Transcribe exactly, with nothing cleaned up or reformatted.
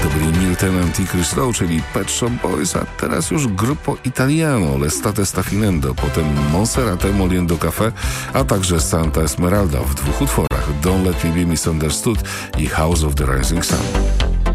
To byli Neil Tennant i Chris Lowe, czyli Pet Shop Boys, a teraz już Gruppo Italiano, L'estate sta finendo, potem Monserrate Moliendo Café, a także Santa Esmeralda w dwóch utworach Don't Let Me Be Misunderstood i House of the Rising Sun.